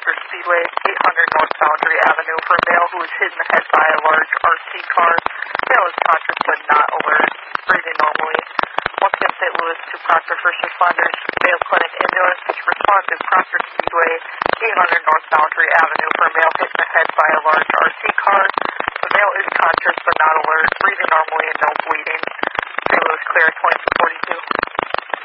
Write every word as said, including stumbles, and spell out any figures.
Concord Speedway, eight hundred North Boundary Avenue, for a male who was hit in the head by a large R C car. Male is conscious but not alert, breathing normally. Once again, Saint Louis to Proctor First Responders, Mayo Clinic Ambulance, respond to Proctor Speedway, eight hundred North Boundary Avenue, for a male hit in the head by a large R C car. The male is conscious but not alert, breathing normally and no bleeding. Saint Louis clear, twenty-two forty-two.